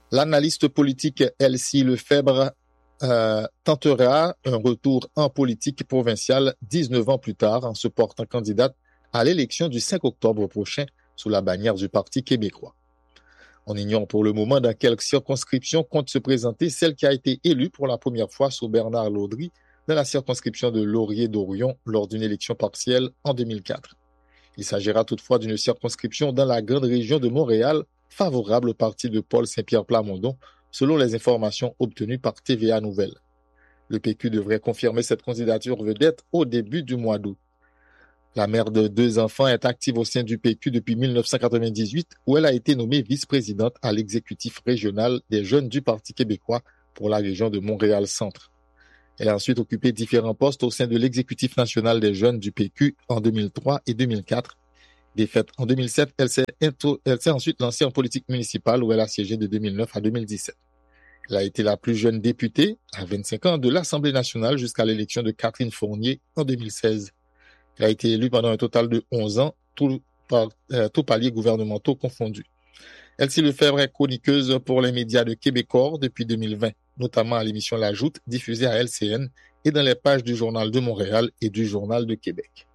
L'analyste politique Elsie Lefebvre tentera un retour en politique provinciale 19 ans plus tard en se portant candidate à l'élection du 5 octobre prochain sous la bannière du Parti québécois. On ignore pour le moment dans quelle circonscription compte se présenter celle qui a été élue pour la première fois sous Bernard Laudry dans la circonscription de Laurier-Dorion lors d'une élection partielle en 2004. Il s'agira toutefois d'une circonscription dans la grande région de Montréal favorable au parti de Paul Saint-Pierre Plamondon, selon les informations obtenues par TVA Nouvelles. Le PQ devrait confirmer cette candidature vedette au début du mois d'août. La mère de 2 enfants est active au sein du PQ depuis 1998, où elle a été nommée vice-présidente à l'exécutif régional des jeunes du Parti québécois pour la région de Montréal-Centre. Elle a ensuite occupé différents postes au sein de l'exécutif national des jeunes du PQ en 2003 et 2004. Défaite en 2007, elle s'est ensuite lancée en politique municipale où elle a siégé de 2009 à 2017. Elle a été la plus jeune députée, à 25 ans, de l'Assemblée nationale jusqu'à l'élection de Catherine Fournier en 2016. Elle a été élue pendant un total de 11 ans, tous paliers gouvernementaux confondus. Elsie Lefebvre est chroniqueuse pour les médias de Québecor depuis 2020, notamment à l'émission La Joute, diffusée à LCN et dans les pages du Journal de Montréal et du Journal de Québec.